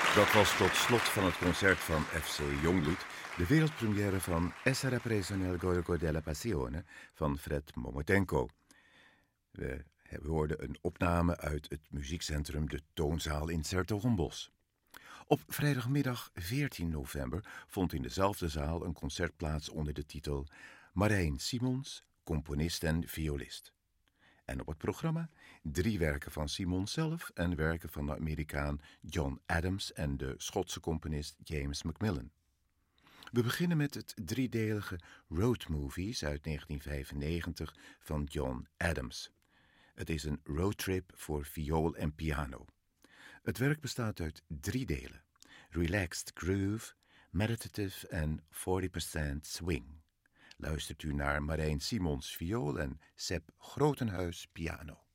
Dat was tot slot van het concert van FC Jongbloed de wereldpremière van Essa rappresenta il Gorgo della Passione van Fred Momotenko. We hoorden een opname uit het muziekcentrum De Toonzaal in 's-Hertogenbosch. Op vrijdagmiddag 14 november vond in dezelfde zaal een concert plaats onder de titel Marijn Simons, componist en violist. En op het programma 3 werken van Simons zelf en werken van de Amerikaan John Adams en de Schotse componist James Macmillan. We beginnen met het 3-delige Road Movies uit 1995 van John Adams. Het is een roadtrip voor viool en piano. Het werk bestaat uit 3 delen: Relaxed Groove, Meditative en 40% Swing. Luistert u naar Marijn Simons viool en Sepp Grotenhuis piano.